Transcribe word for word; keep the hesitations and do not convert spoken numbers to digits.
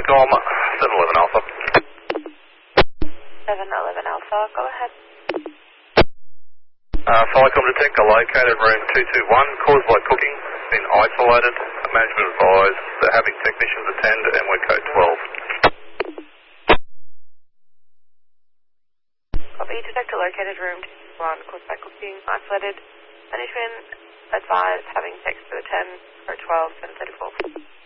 Telecom, seven eleven Alpha. seven eleven Alpha, go ahead. Uh, Telecom detector located room two two one, caused by cooking, been isolated. Management advised that having technicians attend and we're code twelve. Copy, detector located room two two one, caused by cooking, isolated. Management advised having techs to attend, code twelve, seven thirty-four.